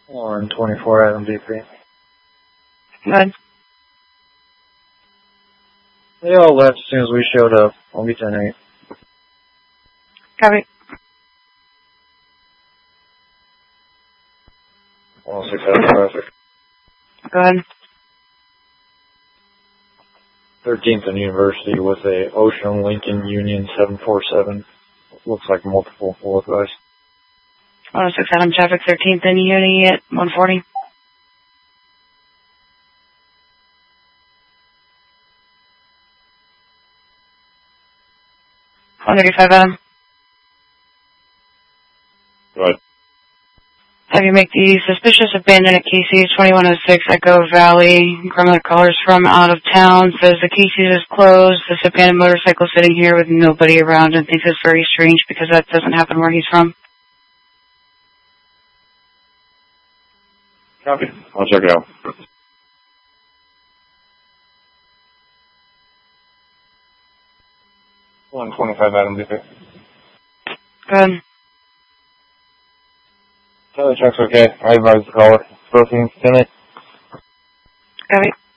124 Adam DP. Good. They all left as soon as we showed up. I'll be 10-8. Copy. 106 Adam traffic. Go ahead. 13th and University with a Ocean Lincoln Union 747. Looks like multiple bullet guys. 106 Adam traffic, 13th and Uni at 140. 135 Adam. Go ahead. Have you make the suspicious abandon at Casey's 2106 Echo Valley. Grandmother callers from out of town, says the Casey's is closed. This abandoned motorcycle sitting here with nobody around and thinks it's very strange because that doesn't happen where he's from. Copy. I'll check it out. $125 Adam DP. Go ahead. Check's okay. I advise the caller. Proceeding 10-8. Copy.